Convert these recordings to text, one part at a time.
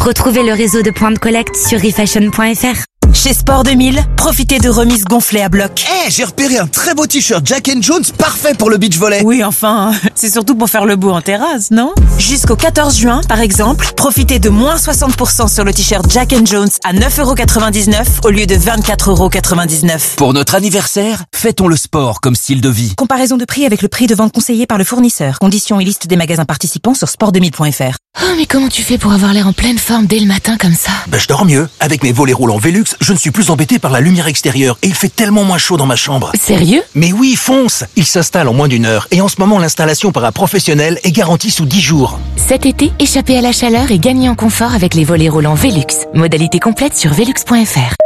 Retrouvez le réseau de points de collecte sur refashion.fr. Chez Sport 2000, profitez de remises gonflées à bloc. J'ai repéré un très beau t-shirt Jack & Jones, parfait pour le beach volley. Oui, enfin, c'est surtout pour faire le beau en terrasse, non ? Jusqu'au 14 juin, par exemple, profitez de moins 60% sur le t-shirt Jack & Jones à 9,99€ au lieu de 24,99€. Pour notre anniversaire, fêtons le sport comme style de vie. Comparaison de prix avec le prix de vente conseillé par le fournisseur. Conditions et liste des magasins participants sur sport2000.fr. Oh, mais comment tu fais pour avoir l'air en pleine forme dès le matin comme ça ? Je dors mieux. Avec mes volets roulants Velux, je ne suis plus embêté par la lumière extérieure et il fait tellement moins chaud dans ma chambre. Sérieux ? Mais oui, fonce ! Il s'installe en moins d'1 heure et en ce moment l'installation par un professionnel est garantie sous 10 jours. Cet été, échappez à la chaleur et gagnez en confort avec les volets roulants Velux. Modalité complète sur velux.fr.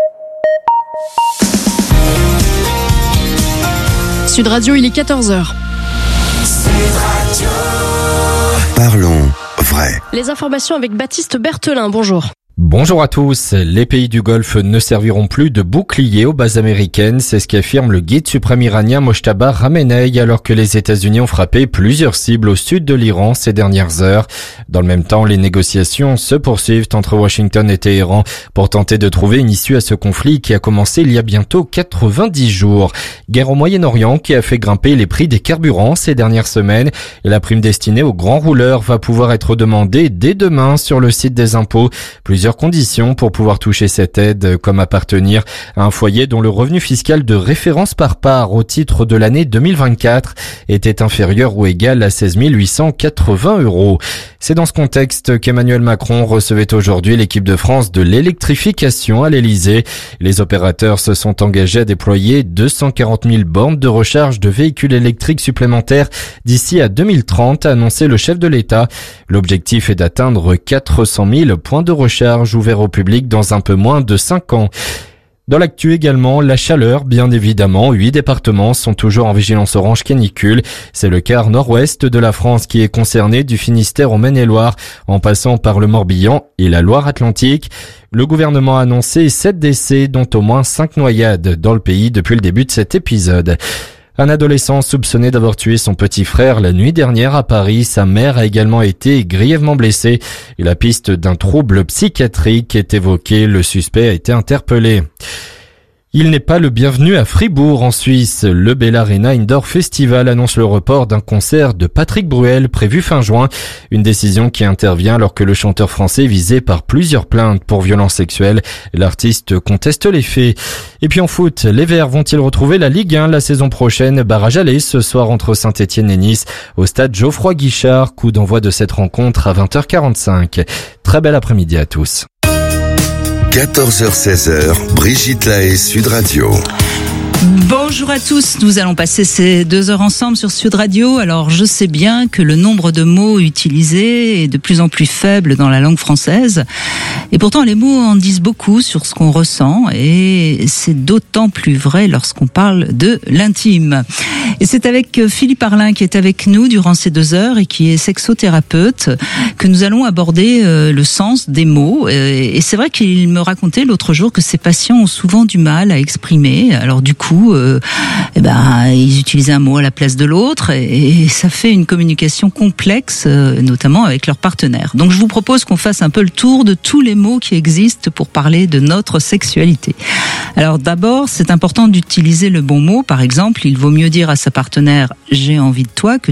Sud Radio, il est 14h. Parlons vrai. Les informations avec Baptiste Berthelin, bonjour. Bonjour à tous. Les pays du Golfe ne serviront plus de boucliers aux bases américaines. C'est ce qu'affirme le guide suprême iranien Mojtaba Khamenei alors que les États-Unis ont frappé plusieurs cibles au sud de l'Iran ces dernières heures. Dans le même temps, les négociations se poursuivent entre Washington et Téhéran pour tenter de trouver une issue à ce conflit qui a commencé il y a bientôt 90 jours. Guerre au Moyen-Orient qui a fait grimper les prix des carburants ces dernières semaines et la prime destinée aux grands rouleurs va pouvoir être demandée dès demain sur le site des impôts. Plusieurs conditions pour pouvoir toucher cette aide, comme appartenir à un foyer dont le revenu fiscal de référence par part au titre de l'année 2024 était inférieur ou égal à 16 880 €. C'est dans ce contexte qu'Emmanuel Macron recevait aujourd'hui l'équipe de France de l'électrification à l'Elysée. Les opérateurs se sont engagés à déployer 240 000 bornes de recharge de véhicules électriques supplémentaires d'ici à 2030, a annoncé le chef de l'État. L'objectif est d'atteindre 400 000 points de recharge ouverts au public dans un peu moins de 5 ans. Dans l'actu également, la chaleur, bien évidemment. 8 départements sont toujours en vigilance orange canicule. C'est le quart nord-ouest de la France qui est concerné, du Finistère au Maine-et-Loire, en passant par le Morbihan et la Loire-Atlantique. Le gouvernement a annoncé 7 décès, dont au moins 5 noyades dans le pays depuis le début de cet épisode. Un adolescent soupçonné d'avoir tué son petit frère la nuit dernière à Paris. Sa mère a également été grièvement blessée et la piste d'un trouble psychiatrique est évoquée. Le suspect a été interpellé. Il n'est pas le bienvenu à Fribourg en Suisse. Le Bella Arena Indoor Festival annonce le report d'un concert de Patrick Bruel prévu fin juin. Une décision qui intervient alors que le chanteur français est visé par plusieurs plaintes pour violences sexuelles. L'artiste conteste les faits. Et puis en foot, les Verts vont-ils retrouver la Ligue 1 la saison prochaine? Barrage aller ce soir entre Saint-Etienne et Nice au stade Geoffroy Guichard. Coup d'envoi de cette rencontre à 20h45. Très bel après-midi à tous. 14h-16h, Brigitte Lahaie, Sud Radio. Bonjour à tous, nous allons passer ces 2 heures ensemble sur Sud Radio. Alors je sais bien que le nombre de mots utilisés est de plus en plus faible dans la langue française. Et pourtant les mots en disent beaucoup sur ce qu'on ressent et c'est d'autant plus vrai lorsqu'on parle de l'intime. Et c'est avec Philippe Arlin qui est avec nous durant ces 2 heures et qui est sexothérapeute que nous allons aborder le sens des mots. Et c'est vrai qu'il me racontait l'autre jour que ses patients ont souvent du mal à exprimer. Alors du coup, ils utilisaient un mot à la place de l'autre et ça fait une communication complexe, notamment avec leur partenaire. Donc je vous propose qu'on fasse un peu le tour de tous les mots qui existent pour parler de notre sexualité. Alors d'abord, c'est important d'utiliser le bon mot. Par exemple, il vaut mieux dire à sa partenaire « j'ai envie de toi » que